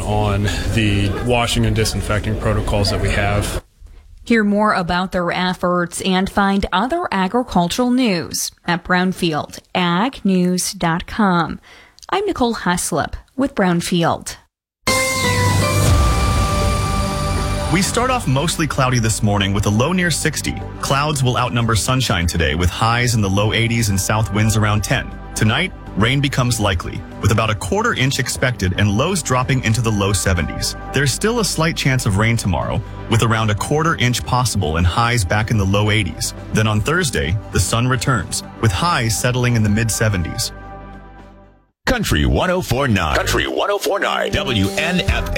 on the washing and disinfecting protocols that we have. Hear more about their efforts and find other agricultural news at brownfieldagnews.com. I'm Nicole Heslop with Brownfield. We start off mostly cloudy this morning with a low near 60. Clouds will outnumber sunshine today with highs in the low 80s and south winds around 10. Tonight, rain becomes likely, with about a quarter inch expected and lows dropping into the low 70s. There's still a slight chance of rain tomorrow, with around a quarter inch possible and highs back in the low 80s. Then on Thursday, the sun returns, with highs settling in the mid 70s. Country 104.9. Country 104.9. WNFA.